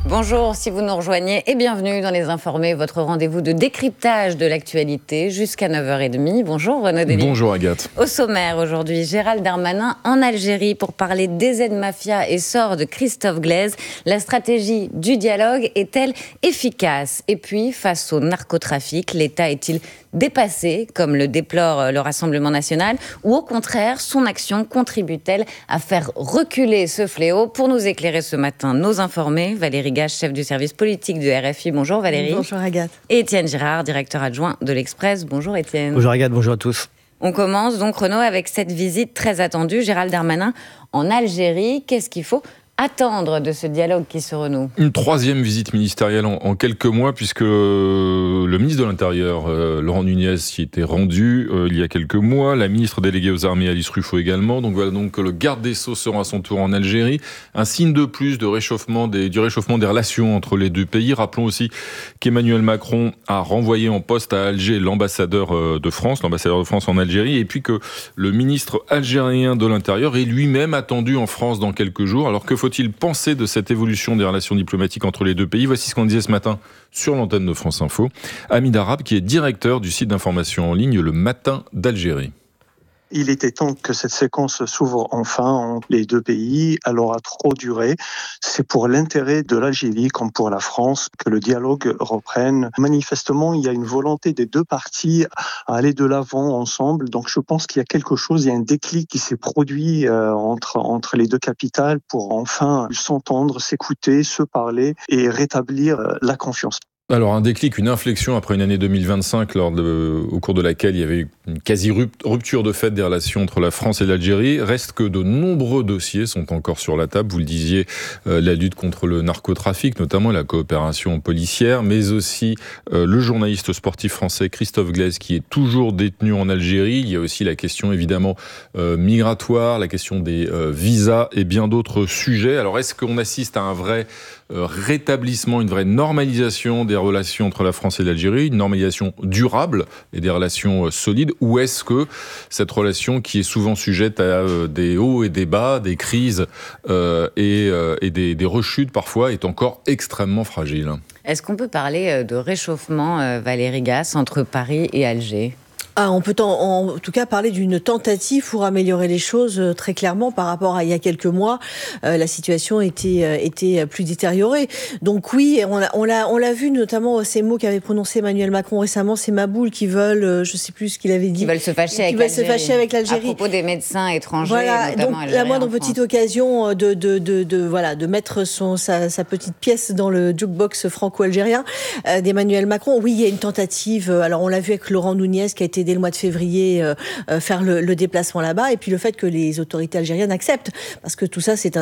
Bonjour, si vous nous rejoignez et bienvenue dans Les Informés, votre rendez-vous de décryptage de l'actualité jusqu'à 9h30. Bonjour Renaud Delis. Bonjour Agathe. Au sommaire aujourd'hui, Gérald Darmanin en Algérie pour parler des aides-mafias et sort de Christophe Glaise. La stratégie du dialogue est-elle efficace ? Et puis, face au narcotrafic, l'État est-il dépassé, comme le déplore le Rassemblement national, ou au contraire, son action contribue-t-elle à faire reculer ce fléau ? Pour nous éclairer ce matin, nos informés, Valérie Gage, chef du service politique du RFI. Bonjour Valérie. Bonjour Agathe. Et Étienne Girard, directeur adjoint de l'Express. Bonjour Étienne. Bonjour Agathe, bonjour à tous. On commence donc, Renaud, avec cette visite très attendue, Gérald Darmanin en Algérie. Qu'est-ce qu'il faut attendre de ce dialogue qui se renoue ? Une troisième visite ministérielle en quelques mois, puisque le ministre de l'Intérieur, Laurent Nunez, y était rendu il y a quelques mois, la ministre déléguée aux armées, Alice Ruffo également. Donc voilà donc que le garde des Sceaux sera à son tour en Algérie. Un signe de plus du réchauffement des relations entre les deux pays. Rappelons aussi qu'Emmanuel Macron a renvoyé en poste à Alger l'ambassadeur de France en Algérie, et puis que le ministre algérien de l'Intérieur est lui-même attendu en France dans quelques jours. Alors que faut-il penser de cette évolution des relations diplomatiques entre les deux pays ? Voici ce qu'on disait ce matin sur l'antenne de France Info. Hamid Arab, qui est directeur du site d'information en ligne Le Matin d'Algérie. Il était temps que cette séquence s'ouvre enfin entre les deux pays. Elle aura trop duré. C'est pour l'intérêt de l'Algérie comme pour la France que le dialogue reprenne. Manifestement, il y a une volonté des deux parties à aller de l'avant ensemble. Donc je pense qu'il y a quelque chose, il y a un déclic qui s'est produit entre les deux capitales pour enfin s'entendre, s'écouter, se parler et rétablir la confiance. Alors un déclic, une inflexion après une année 2025 au cours de laquelle il y avait une quasi-rupture de fait des relations entre la France et l'Algérie. Reste que de nombreux dossiers sont encore sur la table. Vous le disiez, la lutte contre le narcotrafic, notamment la coopération policière, mais aussi le journaliste sportif français Christophe Glaise qui est toujours détenu en Algérie. Il y a aussi la question évidemment migratoire, la question des visas et bien d'autres sujets. Alors est-ce qu'on assiste à un vrai rétablissement, une vraie normalisation des relations entre la France et l'Algérie, une normalisation durable et des relations solides, ou est-ce que cette relation qui est souvent sujette à des hauts et des bas, des crises et des rechutes parfois, est encore extrêmement fragile ? Est-ce qu'on peut parler de réchauffement, Valérie Gage, entre Paris et Alger ? On peut en tout cas parler d'une tentative pour améliorer les choses très clairement par rapport à il y a quelques mois. La situation était plus détériorée. Donc oui, on l'a vu notamment ces mots qu'avait prononcé Emmanuel Macron récemment, ces maboules qui veulent, je sais plus ce qu'il avait dit. Qui veulent se fâcher avec l'Algérie. À propos des médecins étrangers, voilà, notamment donc algériens. La moindre petite occasion de mettre sa petite pièce dans le jukebox franco-algérien d'Emmanuel Macron. Oui, il y a une tentative. Alors on l'a vu avec Laurent Nunez qui a été dès le mois de février faire le déplacement là-bas, et puis le fait que les autorités algériennes acceptent, parce que tout ça c'est un